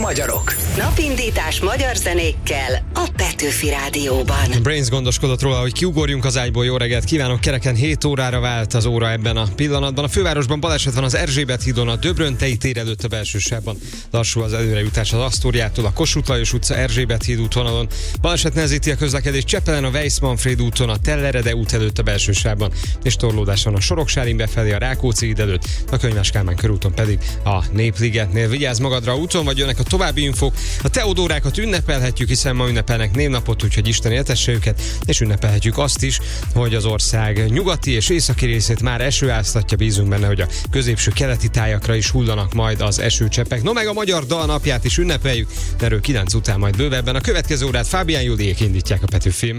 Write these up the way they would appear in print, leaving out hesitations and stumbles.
magyarok. Napindítás magyar zenékkel a Petőfi Rádióban. Brains gondoskodott róla, hogy kiugorjunk az ágyból. Jó reggelt kívánok! Kereken 7 órára vált az óra ebben a pillanatban. A fővárosban baleset van az Erzsébet hídon, a Döbröntei tér előtt a belső sávban. Lassú az előrejutás az Asztóriától a Kossuth Lajos utca Erzsébet híd útvonalon. Baleset nehezíti a közlekedést Csepelen a Weiss-Manfréd úton, a Tellerede út előtt a belső sávban, és torlódás van a Soroksárin befelé a Rákóczi híd előtt, a Könyves Kálmán körúton pedig a Népligetnél. Vigyázz magadra úton, vagy jönnek a további infók. A Teodórákat ünnepelhetjük, hiszen ma ünnepelnek névnapot, úgyhogy Isten éltesse őket, és ünnepelhetjük azt is, hogy az ország nyugati és északi részét már eső áztatja. Bízunk benne, hogy a középső keleti tájakra is hullanak majd az esőcseppek. No, meg a Magyar Dal napját is ünnepeljük, erről 9 után majd bővebben. A következő órát Fábián Juliék indítják a Petőfim.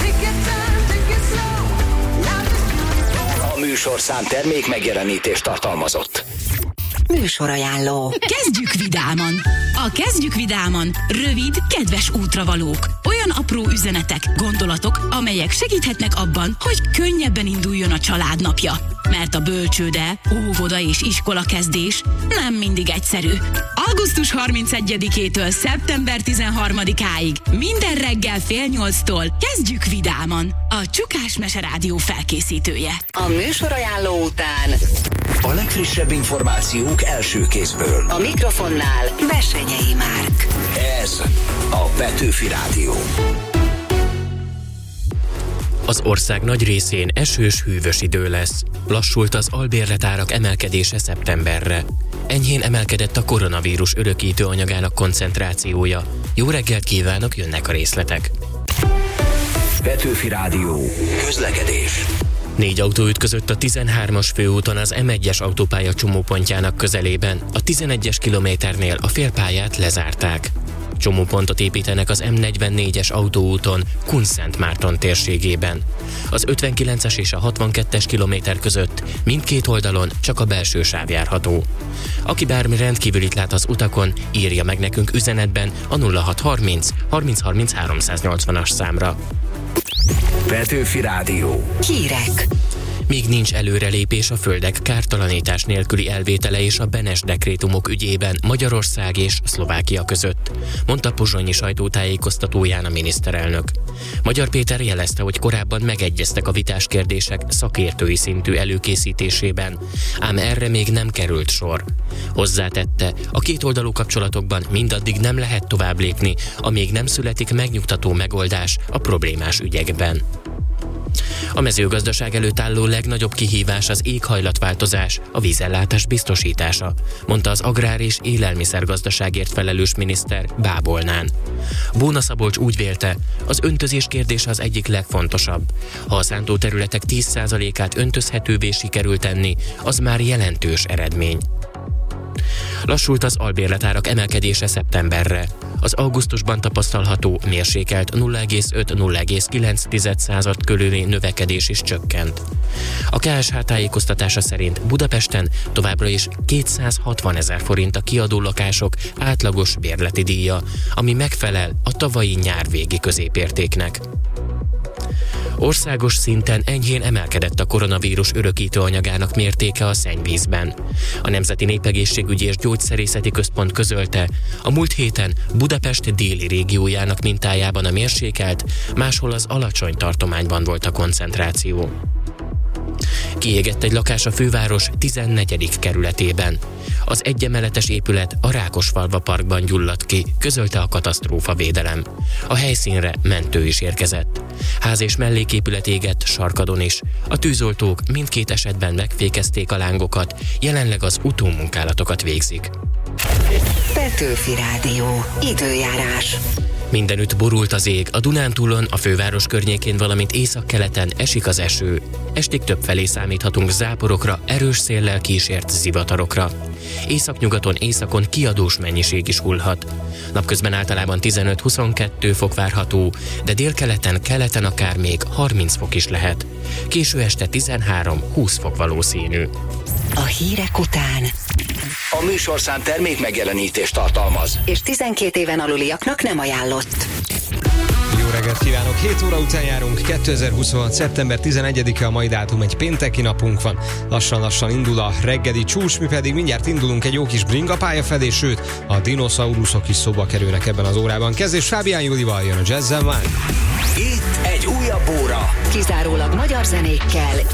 A műsorszám termék megjelenítést tartalmazott. Műsorajánló. Kezdjük vidáman! A Kezdjük vidáman rövid, kedves útravalók. Olyan apró üzenetek, gondolatok, amelyek segíthetnek abban, hogy könnyebben induljon a családnapja. Mert a bölcsőde, óvoda és iskola kezdés nem mindig egyszerű. Augusztus 31-től szeptember 13-áig minden reggel 7:30-tól Kezdjük vidáman. A Csukás Mese Rádió felkészítője. A műsorajánló után A legfrissebb információk első kézből. a mikrofonnál Bessenyei Márk. Ez a Petőfi Rádió. Az ország nagy részén esős, hűvös idő lesz. Lassult az albérletárak emelkedése szeptemberre. Enyhén emelkedett a koronavírus örökítő anyagának koncentrációja. Jó reggelt kívánok, jönnek a részletek. Petőfi Rádió. Közlekedés. 4 autó ütközött a 13-as főúton az M1-es autópálya csomópontjának közelében. A 11-es kilométernél a félpályát lezárták. Csomópontot építenek az M44-es autóúton Kunszentmárton térségében. Az 59-es és a 62-es kilométer között mindkét oldalon csak a belső sáv járható. Aki bármi rendkívülit lát az utakon, írja meg nekünk üzenetben a 0630 3030 380-as számra. Petőfi Rádió. Hírek. Míg nincs előrelépés a földek kártalanítás nélküli elvétele és a Benes dekrétumok ügyében Magyarország és Szlovákia között, mondta pozsonyi sajtótájékoztatóján a miniszterelnök. Magyar Péter jelezte, hogy korábban megegyeztek a vitás kérdések szakértői szintű előkészítésében, ám erre még nem került sor. Hozzátette, a kétoldalú kapcsolatokban mindaddig nem lehet tovább lépni, amíg nem születik megnyugtató megoldás a problémás ügyekben. A mezőgazdaság előtt álló legnagyobb kihívás az éghajlatváltozás, a vízellátás biztosítása, mondta az agrár- és élelmiszergazdaságért felelős miniszter Bábolnán. Bóna Szabolcs úgy vélte, az öntözés kérdése az egyik legfontosabb. Ha a szántóterületek 10%-át öntözhetővé sikerül tenni, az már jelentős eredmény. Lassult az albérletárak emelkedése szeptemberre. Az augusztusban tapasztalható mérsékelt 0,5-0,9% körüli növekedés is csökkent. A KSH tájékoztatása szerint Budapesten továbbra is 260 000 forint a kiadó lakások átlagos bérleti díja, ami megfelel a tavalyi nyár végi középértéknek. Országos szinten enyhén emelkedett a koronavírus örökítő anyagának mértéke a szennyvízben. A Nemzeti Népegészségügyi és Gyógyszerészeti Központ közölte, a múlt héten Budapest déli régiójának mintájában a mérsékelt, máshol az alacsony tartományban volt a koncentráció. Kiégett egy lakás a főváros 14. kerületében. Az egyemeletes épület a Rákosfalva parkban gyulladt ki, közölte a katasztrófavédelem. A helyszínre mentő is érkezett. Ház és melléképület égett Sarkadon is. A tűzoltók mindkét esetben megfékezték a lángokat, jelenleg az utómunkálatokat végzik. Petőfi Rádió. Időjárás. Mindenütt borult az ég, a Dunántúlon, a főváros környékén, valamint északkeleten esik az eső. Estig többfelé számíthatunk záporokra, erős széllel kísért zivatarokra. Északnyugaton, északon kiadós mennyiség is hullhat. Napközben általában 15-22 fok várható, de délkeleten, keleten akár még 30 fok is lehet. Késő este 13-20 fok valószínű. A hírek után A műsorszám termék megjelenítést tartalmaz. és 12 éven aluliaknak nem ajánlott. Jó jó reggelt kívánok! 7 óra után járunk, 2026. szeptember 11-e a mai dátum, egy pénteki napunk van. Lassan-lassan indul a reggeli csúcs, mi pedig mindjárt indulunk egy jó kis bringapálya felé, sőt, a dinoszauruszok is szóba kerülnek ebben az órában. Kezdés Fábián Júlival jön a Jazz & Wine. Itt egy újabb óra. Kizárólag magyar zenékkel